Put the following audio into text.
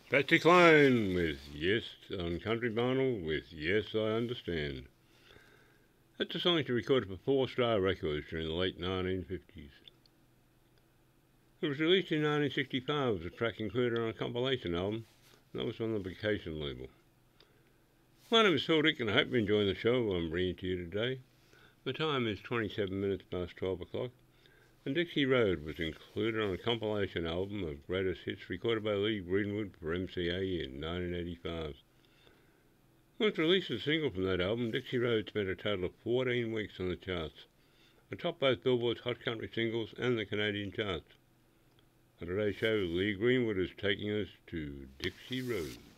Patsy Cline with Yes on Country Vinyl with Yes I Understand. That's a song she recorded for Four Star Records during the late 1950s. It was released in 1965 as a track included on a compilation album, and that was on the Vacation label. My name is Phil Dick, and I hope you're enjoying the show I'm bringing to you today. The time is 27 minutes past 12 o'clock, and Dixie Road was included on a compilation album of greatest hits recorded by Lee Greenwood for MCA in 1985. Once released as a single from that album, Dixie Road spent a total of 14 weeks on the charts, atop both Billboard's Hot Country Singles and the Canadian charts. On today's show, Lee Greenwood is taking us to Dixie Road.